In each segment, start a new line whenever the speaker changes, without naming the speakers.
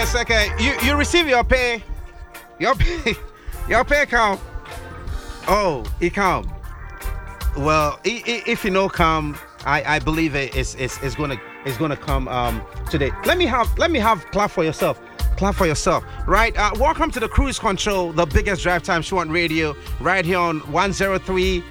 a second. You receive your pay. Your pay come. Oh, it come. Well, if you know come, I believe it's gonna come today. Let me have clap for yourself. Clap for yourself. Right. Welcome to the Cruise Control, the biggest drive time show on radio, right here on 103.9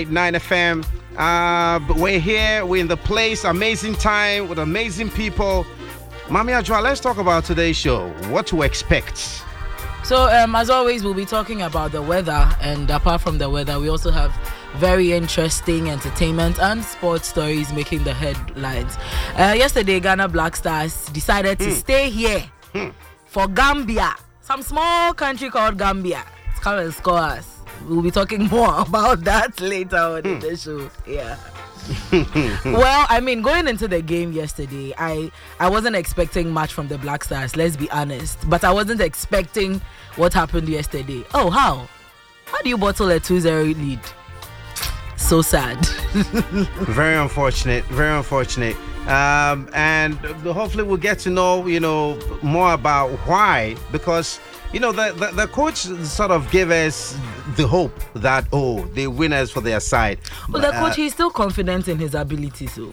FM. We're here. We're in the place. Amazing time with amazing people. Mami Ajwa, let's talk about today's show. What to expect.
So, as always, we'll be talking about the weather, and apart from the weather, we also have very interesting entertainment and sports stories making the headlines. Yesterday, Ghana Black Stars decided to stay here for Gambia, some small country called Gambia, to come and score us. We'll be talking more about that later on in the show. Yeah. Well, I mean, going into the game yesterday, I wasn't expecting much from the Black Stars, let's be honest. But I wasn't expecting what happened yesterday. Oh, how? How do you bottle a 2-0 lead? So sad.
Very unfortunate. Very unfortunate. And hopefully we'll get to know, more about why. Because, the coach sort of gave us the hope that, they're winners for their side.
Well, the coach, he's still confident in his abilities, so.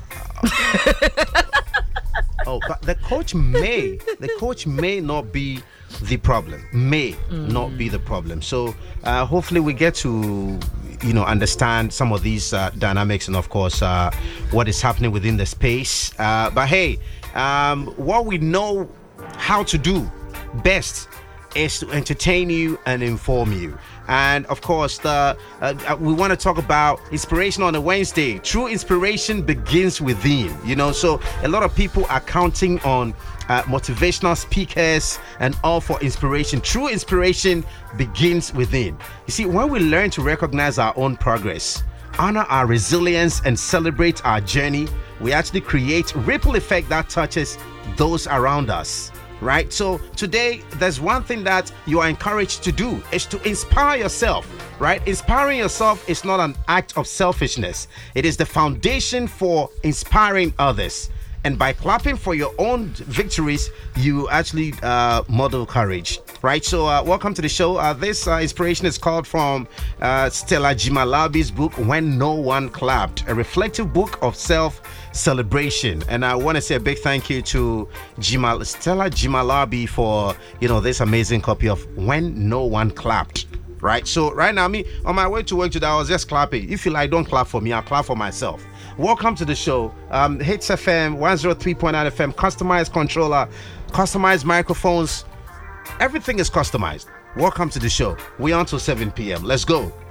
But the coach may not be the problem. May not be the problem. So hopefully we get to understand some of these dynamics and of course what is happening within the space. But hey, what we know how to do best is to entertain you and inform you. And of course, we want to talk about inspiration on a Wednesday. True inspiration begins within, so a lot of people are counting on motivational speakers and all for inspiration. True inspiration begins within. You see, when we learn to recognize our own progress, honor our resilience and celebrate our journey, we actually create ripple effect that touches those around us. Right? So today, there's one thing that you are encouraged to do is to inspire yourself, right? Inspiring yourself is not an act of selfishness. It is the foundation for inspiring others. And by clapping for your own victories, you actually model courage, right? So welcome to the show. This inspiration is called from Stella Jimalabi's book, When No One Clapped, a reflective book of self-celebration. And I want to say a big thank you to Stella Jimalabi for, this amazing copy of When No One Clapped. Right, so right now, me on my way to work today, I was just clapping. If you like, don't clap for me, I'll clap for myself. Welcome to the show. Hits FM 103.9 FM, customized controller, customized microphones. Everything is customized. Welcome to the show. We're on till 7 p.m. Let's go.